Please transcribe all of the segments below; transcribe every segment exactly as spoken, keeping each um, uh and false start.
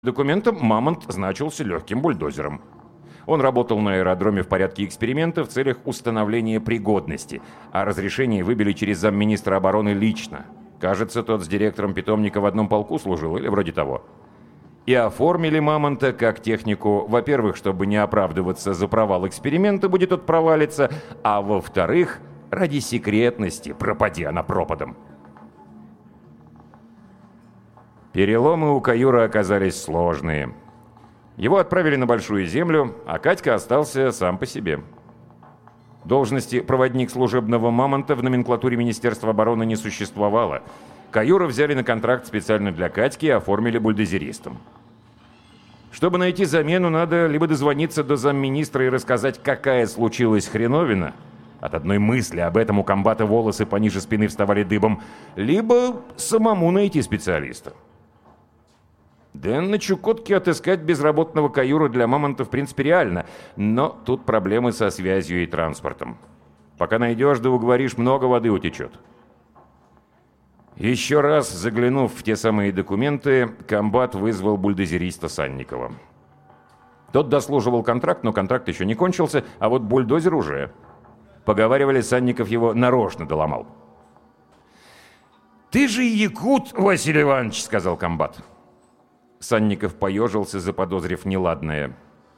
документам «Мамонт» значился легким бульдозером. Он работал на аэродроме в порядке эксперимента в целях установления пригодности, а разрешение выбили через замминистра обороны лично. Кажется, тот с директором питомника в одном полку служил, или вроде того. И оформили «Мамонта» как технику, во-первых, чтобы не оправдываться за провал эксперимента, будет тот провалиться, а во-вторых, ради секретности, пропади она пропадом. Переломы у каюра оказались сложные. Его отправили на Большую Землю, а Катька остался сам по себе. Должности проводник служебного «Мамонта» в номенклатуре Министерства обороны не существовало. Каюра взяли на контракт специально для Катьки и оформили бульдозеристом. Чтобы найти замену, надо либо дозвониться до замминистра и рассказать, какая случилась хреновина. От одной мысли об этом у комбата волосы пониже спины вставали дыбом. Либо самому найти специалиста. Да на Чукотке отыскать безработного каюра для «Мамонта» в принципе реально, но тут проблемы со связью и транспортом. Пока найдешь да уговоришь, много воды утечет. Еще раз заглянув в те самые документы, комбат вызвал бульдозериста Санникова. Тот дослуживал контракт, но контракт еще не кончился, а вот бульдозер уже. Поговаривали, Санников его нарочно доломал. «Ты же якут, Василий Иванович», — сказал комбат. Санников поежился, заподозрив неладное.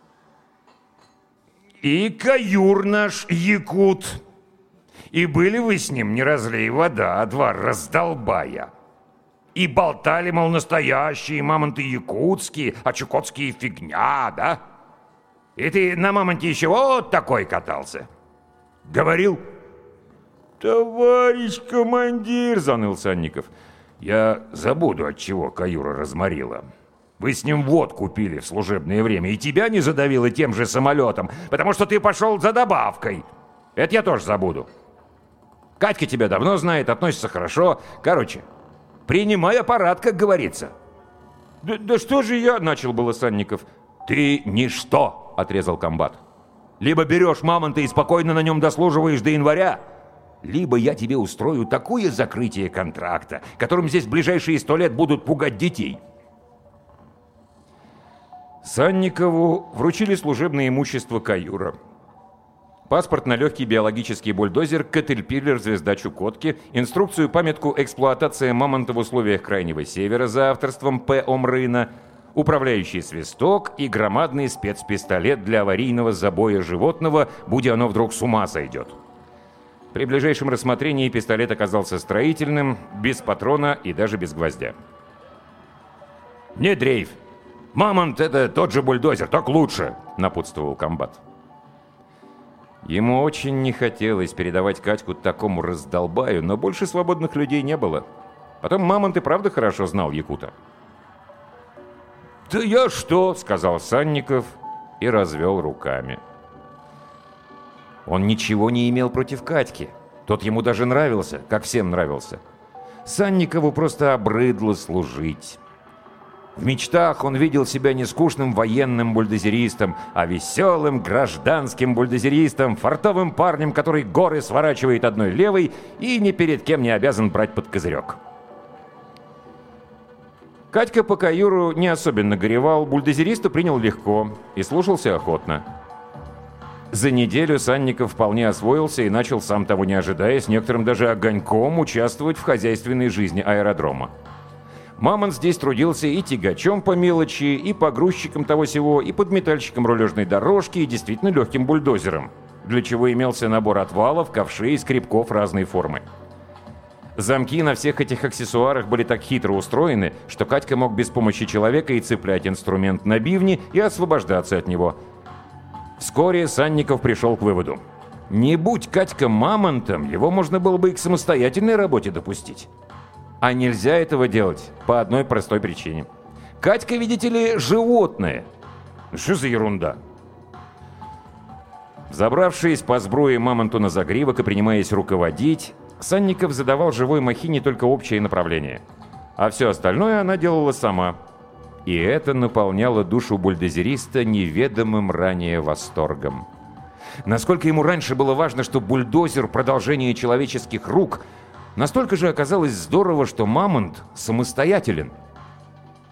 «И каюр наш якут. И были вы с ним, не разлей вода, а два раздолбая. И болтали, мол, настоящие мамонты якутские, а чукотские фигня, да? И ты на мамонте еще вот такой катался. Говорил?» «Товарищ командир», — заныл Санников, — «я забуду, от чего каюра разморила. Вы с ним водку пили в служебное время, и тебя не задавило тем же самолетом, потому что ты пошел за добавкой. Это я тоже забуду. Катька тебя давно знает, относится хорошо. Короче, принимай аппарат, как говорится». «Да, да что же я...» — начал было Санников. «Ты ничто», — отрезал комбат. «Либо берешь «Мамонта» и спокойно на нем дослуживаешь до января, либо я тебе устрою такое закрытие контракта, которым здесь в ближайшие сто лет будут пугать детей». Санникову вручили служебное имущество каюра. Паспорт на легкий биологический бульдозер «Катерпиллер Звезда Чукотки», инструкцию памятку «Эксплуатация мамонта в условиях Крайнего Севера» за авторством П. Омрына, управляющий свисток и громадный спецпистолет для аварийного забоя животного, будь оно вдруг с ума сойдет. При ближайшем рассмотрении пистолет оказался строительным, без патрона и даже без гвоздя. «Не дрейф! «Мамонт» — это тот же бульдозер, так лучше», — напутствовал комбат. Ему очень не хотелось передавать Катьку такому раздолбаю, но больше свободных людей не было. Потом «Мамонт» и правда хорошо знал якута. «Да я что?» — сказал Санников и развел руками. Он ничего не имел против Катьки. Тот ему даже нравился, как всем нравился. Санникову просто обрыдло служить. В мечтах он видел себя не скучным военным бульдозеристом, а веселым гражданским бульдозеристом, фартовым парнем, который горы сворачивает одной левой и ни перед кем не обязан брать под козырек. Катька по каюру не особенно горевал, бульдозериста принял легко и слушался охотно. За неделю Санников вполне освоился и начал, сам того не ожидая, с некоторым даже огоньком участвовать в хозяйственной жизни аэродрома. «Мамонт» здесь трудился и тягачом по мелочи, и погрузчиком того-сего, и подметальщиком рулежной дорожки, и действительно легким бульдозером, для чего имелся набор отвалов, ковшей и скребков разной формы. Замки на всех этих аксессуарах были так хитро устроены, что Катька мог без помощи человека и цеплять инструмент на бивни, и освобождаться от него. Вскоре Санников пришел к выводу. Не будь Катька «Мамонтом», его можно было бы и к самостоятельной работе допустить. А нельзя этого делать по одной простой причине. Катька, видите ли, животное. Что за ерунда? Забравшись по сбруе «Мамонту» на загривок и принимаясь руководить, Санников задавал живой махине только общее направление. А все остальное она делала сама. И это наполняло душу бульдозериста неведомым ранее восторгом. Насколько ему раньше было важно, что бульдозер — продолжение человеческих рук, настолько же оказалось здорово, что «Мамонт» самостоятелен.